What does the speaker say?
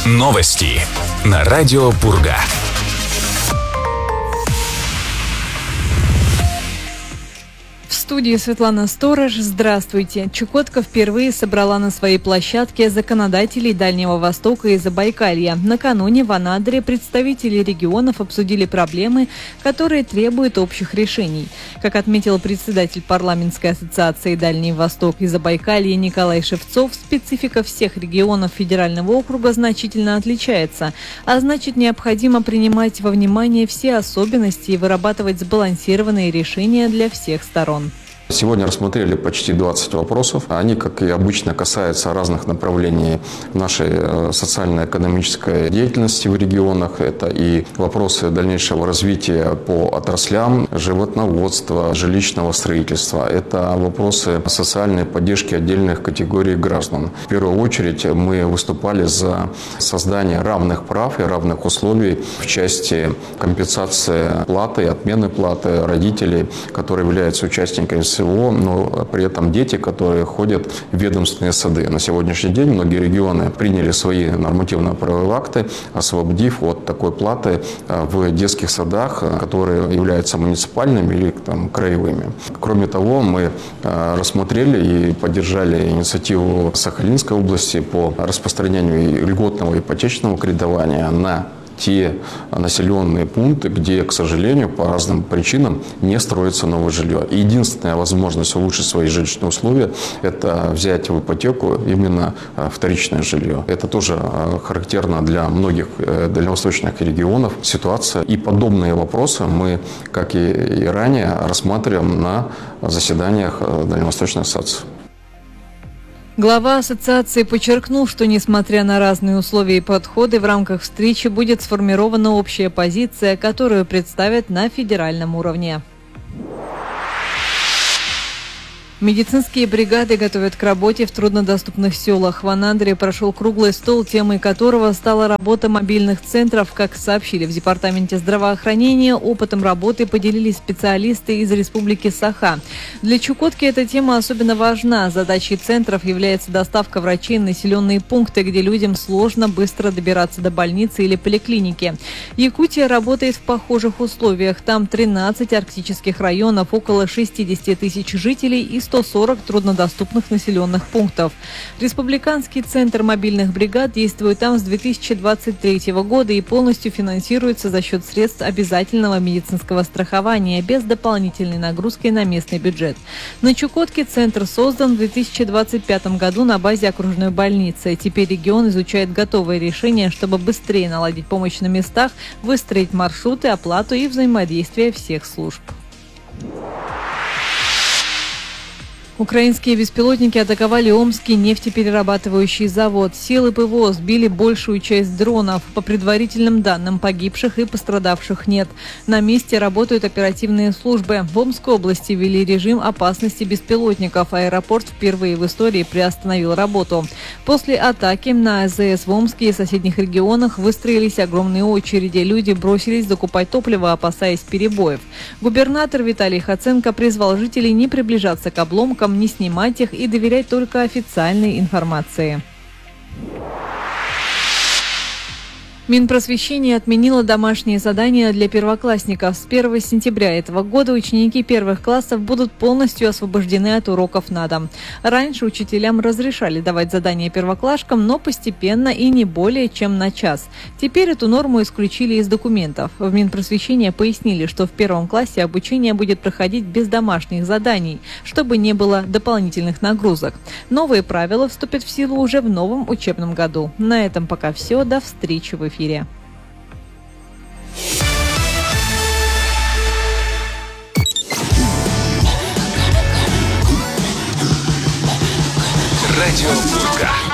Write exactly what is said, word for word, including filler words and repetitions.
Новости на радио Пурга. В студии Светлана Сторож. Здравствуйте. Чукотка впервые собрала на своей площадке законодателей Дальнего Востока и Забайкалья. Накануне в Анадыре представители регионов обсудили проблемы, которые требуют общих решений. Как отметил председатель парламентской ассоциации Дальний Восток и Забайкалье Николай Шевцов, специфика всех регионов федерального округа значительно отличается, а значит, необходимо принимать во внимание все особенности и вырабатывать сбалансированные решения для всех сторон. Сегодня рассмотрели почти двадцать вопросов. Они, как и обычно, касаются разных направлений нашей социально-экономической деятельности в регионах. Это и вопросы дальнейшего развития по отраслям животноводства, жилищного строительства. Это вопросы социальной поддержки отдельных категорий граждан. В первую очередь мы выступали за создание равных прав и равных условий в части компенсации платы и отмены платы родителей, которые являются участниками всего, но при этом дети, которые ходят в ведомственные сады. На сегодняшний день многие регионы приняли свои нормативно-правовые акты, освободив от такой платы в детских садах, которые являются муниципальными или там, краевыми. Кроме того, мы рассмотрели и поддержали инициативу Сахалинской области по распространению льготного ипотечного кредитования на те населенные пункты, где, к сожалению, по разным причинам не строится новое жилье. И единственная возможность улучшить свои жилищные условия – это взять в ипотеку именно вторичное жилье. Это тоже характерно для многих дальневосточных регионов ситуация. И подобные вопросы мы, как и ранее, рассматриваем на заседаниях Дальневосточной ассоциации. Глава ассоциации подчеркнул, что, несмотря на разные условия и подходы, в рамках встречи будет сформирована общая позиция, которую представят на федеральном уровне. Медицинские бригады готовят к работе в труднодоступных селах. В Анадыре прошел круглый стол, темой которого стала работа мобильных центров. Как сообщили в Департаменте здравоохранения, опытом работы поделились специалисты из Республики Саха. Для Чукотки эта тема особенно важна. Задачей центров является доставка врачей в населенные пункты, где людям сложно быстро добираться до больницы или поликлиники. Якутия работает в похожих условиях. Там тринадцать арктических районов, около шестьдесят тысяч жителей и сто сорок труднодоступных населенных пунктов. Республиканский центр мобильных бригад действует там с две тысячи двадцать третьего года и полностью финансируется за счет средств обязательного медицинского страхования без дополнительной нагрузки на местный бюджет. На Чукотке центр создан в две тысячи двадцать пятом году на базе окружной больницы. Теперь регион изучает готовые решения, чтобы быстрее наладить помощь на местах, выстроить маршруты, оплату и взаимодействие всех служб. Украинские беспилотники атаковали Омский нефтеперерабатывающий завод. Силы ПВО сбили большую часть дронов. По предварительным данным, погибших и пострадавших нет. На месте работают оперативные службы. В Омской области ввели режим опасности беспилотников. Аэропорт впервые в истории приостановил работу. После атаки на АЗС в Омске и соседних регионах выстроились огромные очереди. Люди бросились закупать топливо, опасаясь перебоев. Губернатор Виталий Хаценко призвал жителей не приближаться к обломкам, не снимать их и доверять только официальной информации. Минпросвещение отменило домашние задания для первоклассников. С первого сентября этого года ученики первых классов будут полностью освобождены от уроков на дом. Раньше учителям разрешали давать задания первоклашкам, но постепенно и не более чем на час. Теперь эту норму исключили из документов. В Минпросвещении пояснили, что в первом классе обучение будет проходить без домашних заданий, чтобы не было дополнительных нагрузок. Новые правила вступят в силу уже в новом учебном году. На этом пока все. До встречи в эфире. эфире. Радио Пурга.